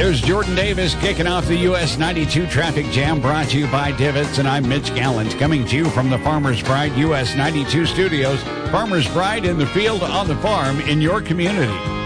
There's Jordan Davis kicking off the US 92 traffic jam, brought to you by Divots, and I'm Mitch Gallant, coming to you from the Farmers Pride US 92 studios. Farmers Pride in the field, on the farm, in your community.